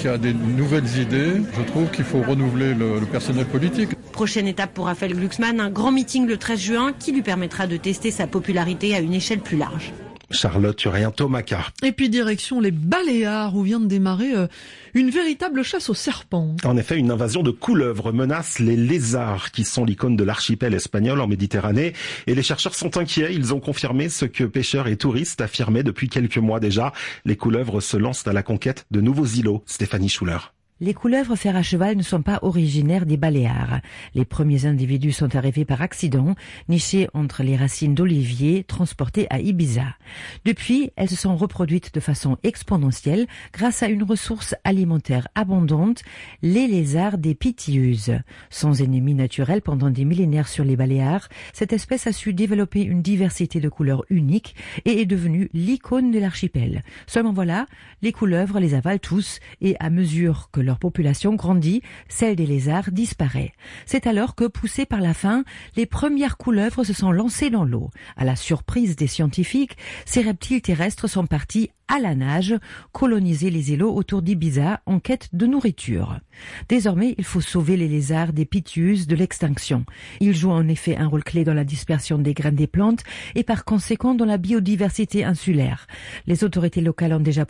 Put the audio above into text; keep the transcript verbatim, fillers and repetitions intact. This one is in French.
qui a des nouvelles idées. Je trouve qu'il faut renouveler le, le personnel politique. Prochaine étape pour Raphaël Glucksmann, un grand meeting le treize juin qui lui permettra de tester sa popularité à une échelle plus large. Charlotte Urien-Tomaca. Et puis direction les Baléares où vient de démarrer euh, une véritable chasse aux serpents. En effet, une invasion de couleuvres menace les lézards qui sont l'icône de l'archipel espagnol en Méditerranée. Et les chercheurs sont inquiets. Ils ont confirmé ce que pêcheurs et touristes affirmaient depuis quelques mois déjà. Les couleuvres se lancent à la conquête de nouveaux îlots. Stéphanie Schuller. Les couleuvres fer à cheval ne sont pas originaires des Baléares. Les premiers individus sont arrivés par accident, nichés entre les racines d'oliviers, transportés à Ibiza. Depuis, elles se sont reproduites de façon exponentielle grâce à une ressource alimentaire abondante, les lézards des Pithieuses. Sans ennemi naturel pendant des millénaires sur les Baléares, cette espèce a su développer une diversité de couleurs uniques et est devenue l'icône de l'archipel. Seulement voilà, les couleuvres les avalent tous et à mesure que leur population grandit, celle des lézards disparaît. C'est alors que, poussées par la faim, les premières couleuvres se sont lancées dans l'eau. À la surprise des scientifiques, ces reptiles terrestres sont partis à la nage, coloniser les îlots autour d'Ibiza en quête de nourriture. Désormais, il faut sauver les lézards des Pithieuses de l'extinction. Ils jouent en effet un rôle clé dans la dispersion des graines des plantes et par conséquent dans la biodiversité insulaire. Les autorités locales ont déjà